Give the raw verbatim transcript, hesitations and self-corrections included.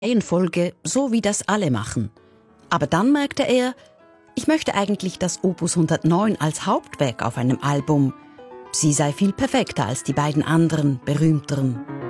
Reihenfolge, so wie das alle machen. Aber dann merkte er, ich möchte eigentlich das Opus hundertneun als Hauptwerk auf einem Album. Sie sei viel perfekter als die beiden anderen, berühmteren.